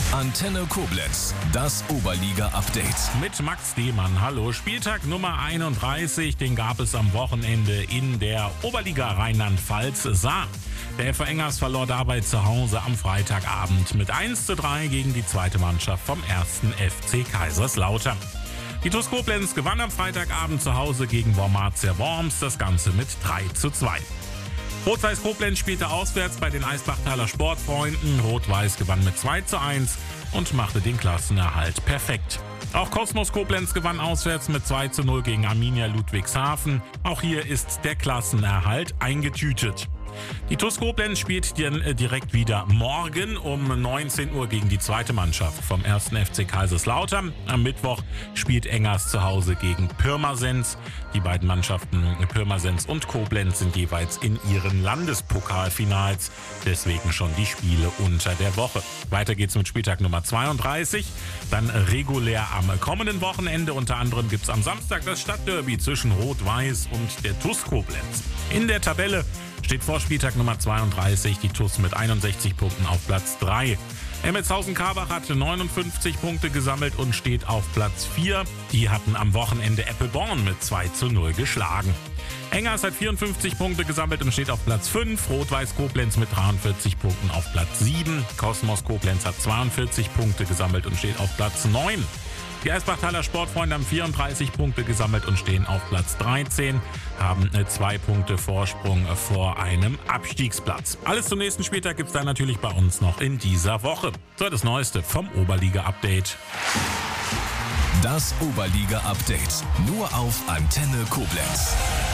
Antenne Koblenz, das Oberliga-Update. Mit Max Demann. Hallo. Spieltag Nummer 31, den gab es am Wochenende in der Oberliga Rheinland-Pfalz Saar. Der FV Engers verlor dabei zu Hause am Freitagabend mit 1:3 gegen die zweite Mannschaft vom 1. FC Kaiserslautern. Die TuS Koblenz gewann am Freitagabend zu Hause gegen Wormatia Worms, das Ganze mit 3:2. Rot-Weiß Koblenz spielte auswärts bei den Eisbachtaler Sportfreunden. Rot-Weiß gewann mit 2:1 und machte den Klassenerhalt perfekt. Auch Kosmos Koblenz gewann auswärts mit 2:0 gegen Arminia Ludwigshafen. Auch hier ist der Klassenerhalt eingetütet. Die TuS Koblenz spielt direkt wieder morgen um 19 Uhr gegen die zweite Mannschaft vom 1. FC Kaiserslautern. Am Mittwoch spielt Engers zu Hause gegen Pirmasens. Die beiden Mannschaften Pirmasens und Koblenz sind jeweils in ihren Landespokalfinals. Deswegen schon die Spiele unter der Woche. Weiter geht's mit Spieltag Nummer 32. Dann regulär am kommenden Wochenende. Unter anderem gibt's am Samstag das Stadtderby zwischen Rot-Weiß und der TuS Koblenz. In der Tabelle steht vor Spieltag Nummer 32 die TuS mit 61 Punkten auf Platz 3. Emmelshausen-Karbach hat 59 Punkte gesammelt und steht auf Platz 4. Die hatten am Wochenende Eppelborn mit 2:0 geschlagen. Engers hat 54 Punkte gesammelt und steht auf Platz 5. Rot-Weiß Koblenz mit 43 Punkten auf Platz 7. Kosmos Koblenz hat 42 Punkte gesammelt und steht auf Platz 9. Die Eisbachtaler Sportfreunde haben 34 Punkte gesammelt und stehen auf Platz 13, haben 2 Punkte Vorsprung vor einem Abstiegsplatz. Alles zum nächsten Spieltag gibt's dann natürlich bei uns noch in dieser Woche. So, das Neueste vom Oberliga-Update. Das Oberliga-Update, nur auf Antenne Koblenz.